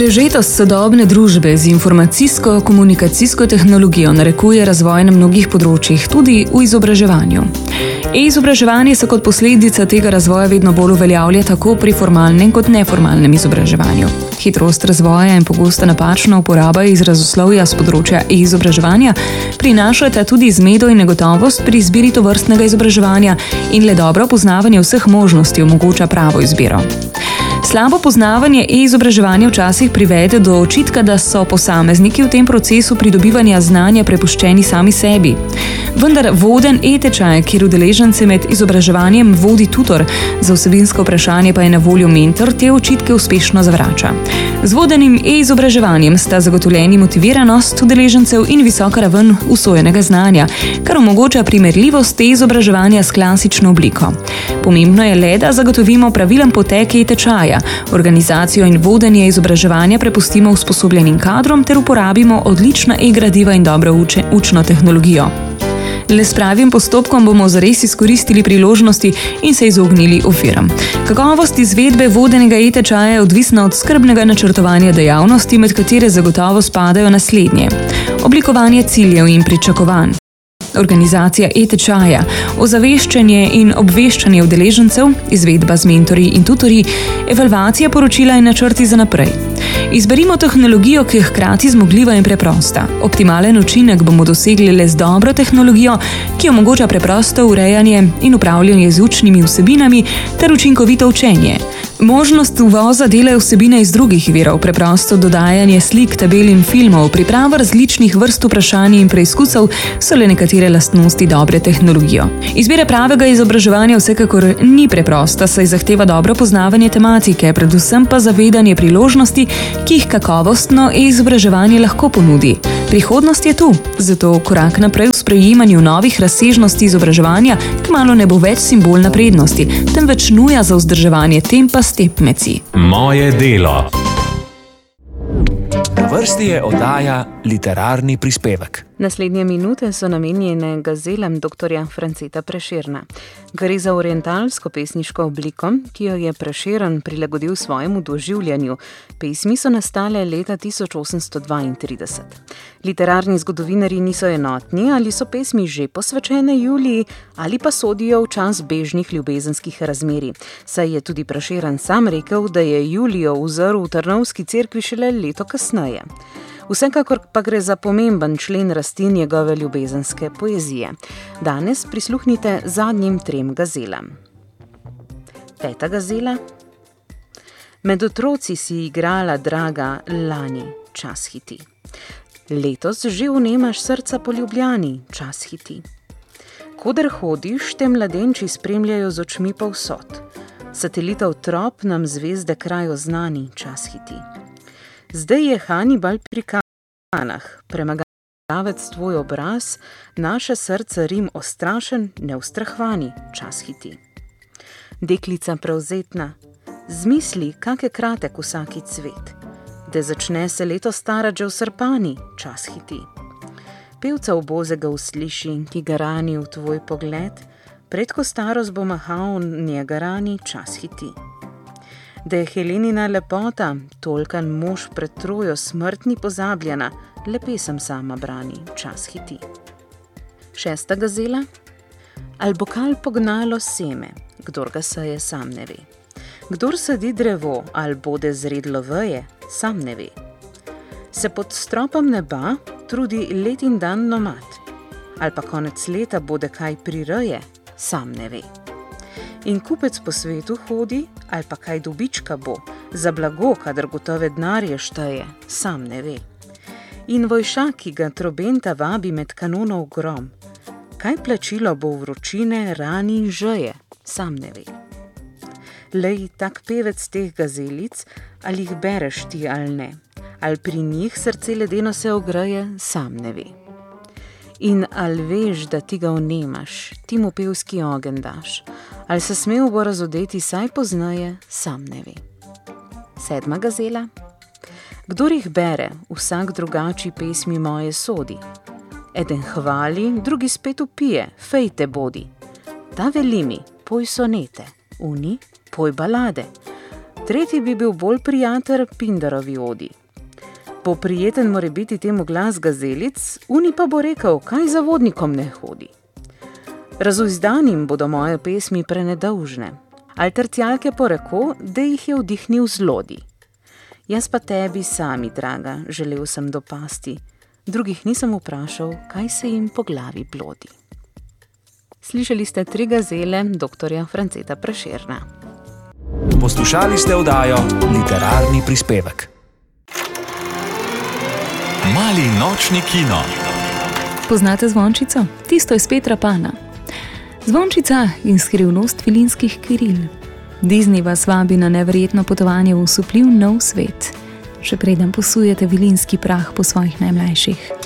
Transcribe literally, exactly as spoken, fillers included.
Prežetost sodobne družbe z informacijsko-komunikacijsko tehnologijo narekuje razvoj na mnogih področjih, tudi v izobraževanju. E-izobraževanje se kot posledica tega razvoja vedno bolj uveljavlja tako pri formalnem kot neformalnem izobraževanju. Hitrost razvoja in pogosta napačna uporaba izrazoslovja s področja e-izobraževanja prinašata tudi zmedo in negotovost pri izbiri tovrstnega izobraževanja in le dobro poznavanje vseh možnosti omogoča pravo izbiro. Slabo poznavanje e-izobraževanja včasih privede do očitka, da so posamezniki v tem procesu pridobivanja znanja prepuščeni sami sebi. Vendar voden e-tečaj, kjer udeležence med izobraževanjem vodi tutor, za vsebinsko vprašanje pa je na voljo mentor, te očitke uspešno zavrača. Z vodenim e-izobraževanjem sta zagotovljeni motiviranost udeležencev in visoka raven usojenega znanja, kar omogoča primerljivost e-izobraževanja s klasično obliko. Pomembno je le, da zagotovimo pravilen potek e-tečaja, organizacijo in vodenje izobraževanja prepustimo usposobljenim kadrom ter uporabimo odlična e-gradiva in dobro uče, učno tehnologijo. Le s pravim postopkom bomo zares izkoristili priložnosti in se izognili oviram. Kakovost izvedbe vodenega e-tečaja je odvisna od skrbnega načrtovanja dejavnosti, med katere zagotovo spadajo naslednje: oblikovanje ciljev in pričakovanj, organizacija e-tečaja, ozaveščanje in obveščanje udeležencev, izvedba z mentorji in tutorji, evalvacija poročila in načrti za naprej. Izberimo tehnologijo, ki je hkrati zmogljiva in preprosta. Optimalen učinek bomo dosegli le z dobro tehnologijo, ki omogoča preprosto urejanje in upravljanje z učnimi vsebinami ter učinkovito učenje. Možnost uvoza dela vsebine iz drugih virov, preprosto dodajanje slik, tabel in filmov, priprava različnih vrst vprašanj in preizkusov so le nekatere lastnosti dobre tehnologije. Izbira pravega izobraževanja vsekakor ni preprosta, saj zahteva dobro poznavanje tematike, predvsem pa zavedanje priložnosti, ki jih kakovostno e-izobraževanje lahko ponudi. Prihodnost je tu, zato korak naprej v sprejemanju novih razsežnosti izobraževanja kmalu ne bo več simbol naprednosti, temveč nuja za vzdrževanje tempa s tekmeci. Moje delo. Na vrsti je oddaja Literarni prispevek. Naslednje minute so namenjene gazelem doktorja Franceta Prešerna. Gre za orientalsko pesniško obliko, ki jo je Prešeren prilagodil svojemu doživljanju. Pesmi so nastale leta tisoč osemsto dvaintrideset. Literarni zgodovinarji niso enotni, ali so pesmi že posvečene Juliji, ali pa sodijo v čas bežnih ljubezenskih razmerij. Saj je tudi Prešeren sam rekel, da je Julijo uzrl v Trnovski cerkvi šele leto kasneje. Vsekakor pa gre za pomemben člen rasti njegove ljubezenske poezije. Danes prisluhnite zadnjim trem gazelam. Peta gazela. Med otroci si igrala, draga, lani, čas hiti. Letos že vnemaš srca po Ljubljani, čas hiti. Koder hodiš, te mladenči spremljajo z očmi povsod. Satelitov trop nam zvezde krajo znani, čas hiti. Zdaj je Hannibal pri Kanah, premagavec tvoj obraz, naše srce Rim ostrašen, neustrahvani, čas hiti. Deklica prevzetna, zmisli, kak je kratek vsaki cvet, da začne se leto starati že v Srpani, čas hiti. Pevca ubozega usliši, ki ga rani v tvoj pogled, predko starost bo mahal njega rani, čas hiti. Da je Helenina lepota, tolkan mož pred Trojo smrtni pozabljena, le pesem sama brani, čas hiti. Šesta gazela. Al bo kal pognalo seme, kdor ga seje, sam ne ve. Kdor sadi drevo, al bode zredlo veje, sam ne ve. Se pod stropom neba trudi let in dan nomad, al pa konec leta bode kaj prireje, sam ne ve. In kupec po svetu hodi, ali pa kaj dobička bo, za blago, kadar gotove denarje šteje, sam ne ve. In vojšak, ki ga trobenta vabi med kanonov grom, kaj plačilo bo vročine, rani in žeje, sam ne ve. Lej, tak pevec teh gazelic, ali jih bereš ti ali ne, ali pri njih srce ledeno se ogreje, sam ne ve. In al veš, da ti ga vnemaš, ti mu pevski ogenj daš, ali se smel bo razodeti saj poznaje, sam ne ve. Sedma gazela. Kdor jih bere, vsak drugači pesmi moje sodi. Eden hvali, drugi spet upije, fejte bodi. Ta veli mi, poj sonete, uni, poj balade. tretji bi bil bolj prijatelj Pindarovi odi. Poprijeten more biti temu glas gazelic, uni pa bo rekel, kaj za vodnikom ne hodi. Razuzdanim bodo moje pesmi prenedolžne, al tercijalke poreko, da jih je vdihnil zlodi. Jaz pa tebi sami, draga, želel sem dopasti, drugih nisem vprašal, kaj se jim po glavi blodi. Slišali ste tri gazele doktorja Franceta Prešerna. Poslušali ste oddajo Literarni prispevek. Mali nočni kino. Poznate Zvončico? Tisto iz Petra Pana. Zvončica in skrivnost filinskih Kiril. Disney vas vabi na neverjetno potovanje v osupljiv nov svet, še preden posujete vilinski prah po svojih najmlajših.